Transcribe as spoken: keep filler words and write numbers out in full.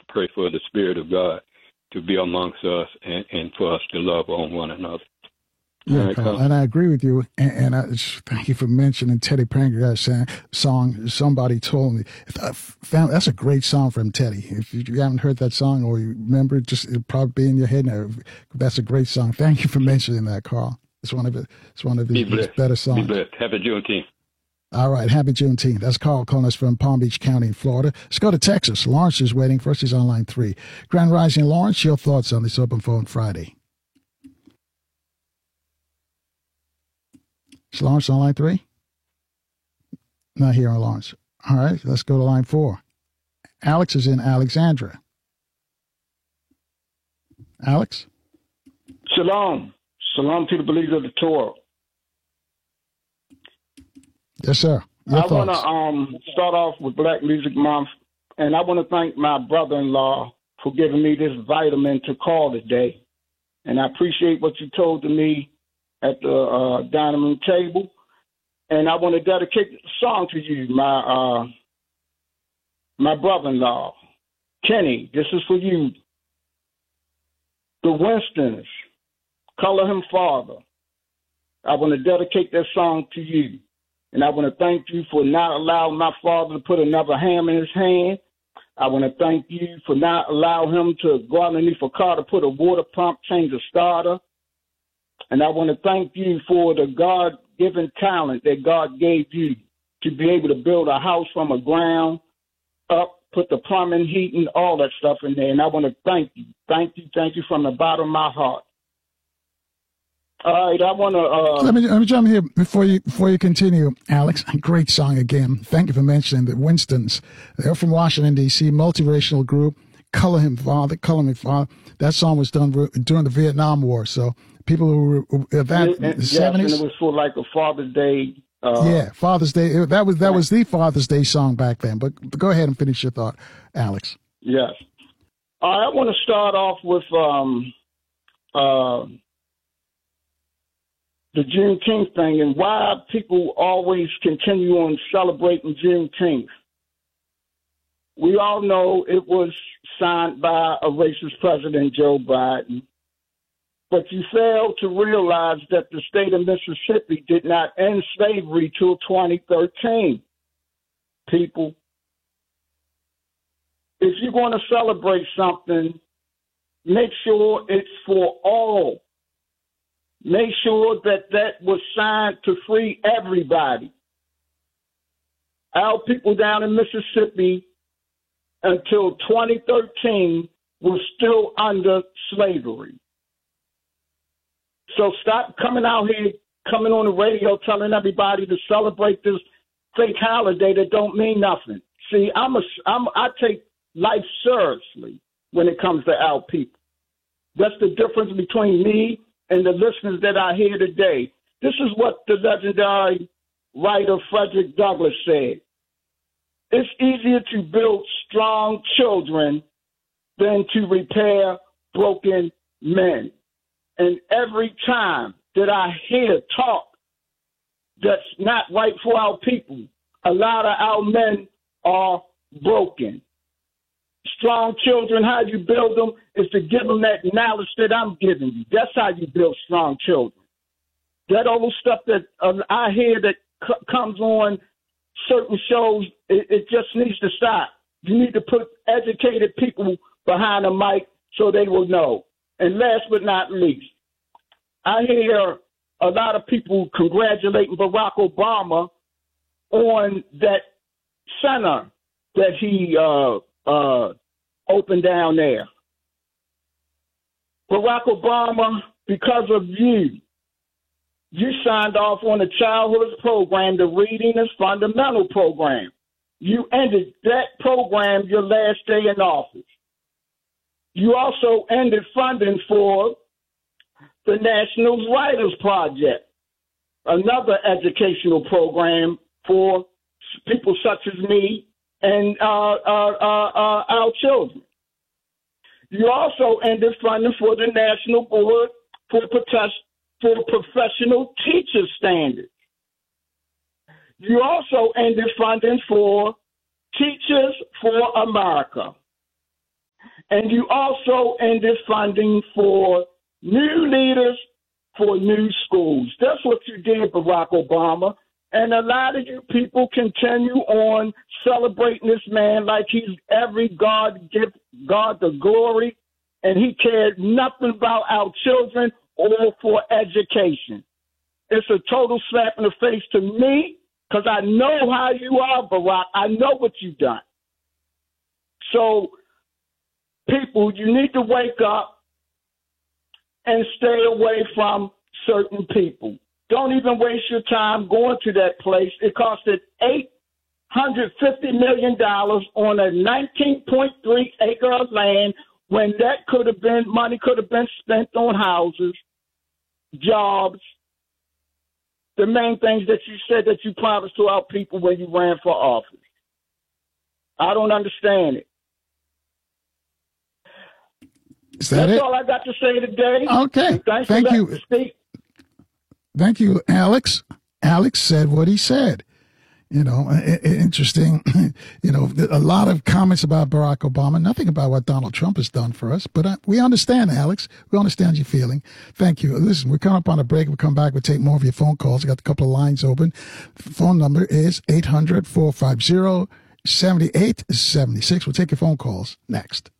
pray for the Spirit of God to be amongst us and, and for us to love on one another. Yeah, right, Carl, and I agree with you. And, and I, thank you for mentioning Teddy Pendergrass song. Somebody told me I found, that's a great song from Teddy. If you, you haven't heard that song or you remember it, just it'll probably be in your head now. That's a great song. Thank you for mentioning that, Carl. It's one of it. It's one of his, his better songs. Be blessed. Happy Juneteenth. All right, happy Juneteenth. That's Carl calling us from Palm Beach County in Florida. Let's go to Texas. Lawrence is waiting for us. He's on line three. Grand Rising, Lawrence, your thoughts on this Open Phone Friday? Is Lawrence on line three? Not here on Lawrence. All right, let's go to line four. Alex is in Alexandria. Alex? Shalom. Shalom to the believers of the Torah. Yes, sir. Your I want to thoughts? um, start off with Black Music Month, and I want to thank my brother-in-law for giving me this vitamin to call today. And I appreciate what you told to me at the uh, dining room table. And I want to dedicate the song to you, my uh, my brother-in-law. Kenny, this is for you. The Winstons, color him father. I want to dedicate that song to you. And I want to thank you for not allowing my father to put another ham in his hand. I want to thank you for not allowing him to go underneath a car to put a water pump, change a starter. And I want to thank you for the God-given talent that God gave you to be able to build a house from a ground up, put the plumbing, heating, all that stuff in there. And I want to thank you. Thank you, thank you from the bottom of my heart. All right, I want to... Uh, let me let me jump here before you before you continue, Alex. Great song again. Thank you for mentioning the Winstons. They're from Washington, D C, multiracial group. Color him father, color me father. That song was done during the Vietnam War. So people who were at that and, and, the seventies. Yes, and it was for like a Father's Day. Uh, yeah, Father's Day. That was that right. was the Father's Day song back then. But go ahead and finish your thought, Alex. Yes. All right, I want to start off with um, uh, the Juneteenth thing and why people always continue on celebrating Juneteenth. We all know it was signed by a racist president, Joe Biden. But you fail to realize that the state of Mississippi did not end slavery till twenty thirteen. People, if you're going to celebrate something, make sure it's for all. Make sure that that was signed to free everybody. Our people down in Mississippi until twenty thirteen were still under slavery. So stop coming out here, coming on the radio, telling everybody to celebrate this fake holiday that don't mean nothing. See, I'm a, I'm, I take life seriously when it comes to our people. That's the difference between me and the listeners that I hear today. This is what the legendary writer Frederick Douglass said. It's easier to build strong children than to repair broken men. And every time that I hear talk that's not right for our people, a lot of our men are broken. Strong children, how you build them is to give them that knowledge that I'm giving you. That's how you build strong children. That old stuff that uh, I hear that c- comes on certain shows, it, it just needs to stop. You need to put educated people behind the mic so they will know. And last but not least, I hear a lot of people congratulating Barack Obama on that center that he uh, uh, opened down there. Barack Obama, because of you, you signed off on the childhood program, the Reading is Fundamental program. You ended that program your last day in office. You also ended funding for the National Writers Project, another educational program for people such as me and uh, uh, uh, uh, our children. You also ended funding for the National Board for, Protest, for Professional Teacher Standards. You also ended funding for Teachers for America. And you also ended funding for new leaders for new schools. That's what you did, Barack Obama. And a lot of you people continue on celebrating this man like he's every God give God the glory, and he cared nothing about our children or for education. It's a total slap in the face to me because I know how you are, Barack. I know what you've done. So, people, you need to wake up and stay away from certain people. Don't even waste your time going to that place. It costed eight hundred fifty million dollars on a nineteen point three acre of land when that could have been, money could have been spent on houses, jobs, the main things that you said that you promised to our people when you ran for office. I don't understand it. Is that That's it? all I got to say today. Okay. Thanks Thank for you. letting me speak. Thank you, Alex. Alex said what he said. You know, I- I- interesting. You know, a lot of comments about Barack Obama, nothing about what Donald Trump has done for us. But uh, we understand, Alex. We understand your feeling. Thank you. Listen, we're coming up on a break. We'll come back. We'll take more of your phone calls. I got a couple of lines open. Phone number is eight hundred, four five zero, seven eight seven six. We'll take your phone calls next.